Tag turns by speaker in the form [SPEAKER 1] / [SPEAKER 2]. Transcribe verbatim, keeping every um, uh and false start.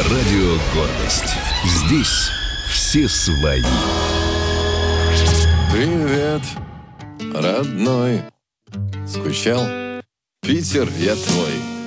[SPEAKER 1] Радио «Гордость». Здесь все свои.
[SPEAKER 2] Привет, родной. Скучал? Питер, я твой.